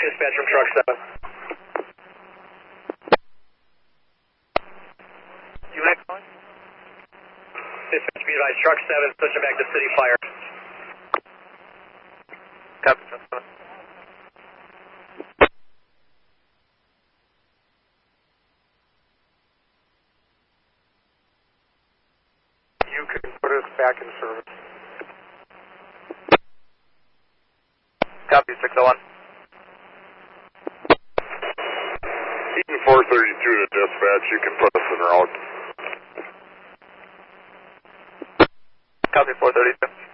dispatch from truck 7. You next one? Dispatch, be advised, truck 7, switching back to city fire. Copy, truck 7. You can put us back in service. Copy, 601. Eaton 432 to dispatch, you can put us en route. Copy, 432.